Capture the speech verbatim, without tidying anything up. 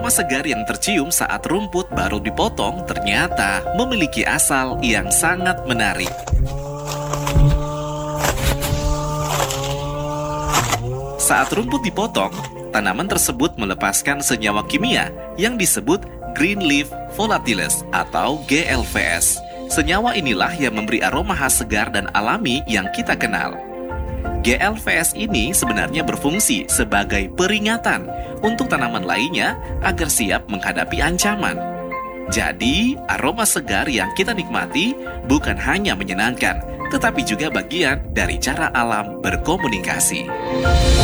Aroma segar yang tercium saat rumput baru dipotong ternyata memiliki asal yang sangat menarik. Saat rumput dipotong, tanaman tersebut melepaskan senyawa kimia yang disebut green leaf volatiles atau G L V S. Senyawa inilah yang memberi aroma khas segar dan alami yang kita kenal. G L V S ini sebenarnya berfungsi sebagai peringatan untuk tanaman lainnya agar siap menghadapi ancaman. Jadi, aroma segar yang kita nikmati bukan hanya menyenangkan, tetapi juga bagian dari cara alam berkomunikasi.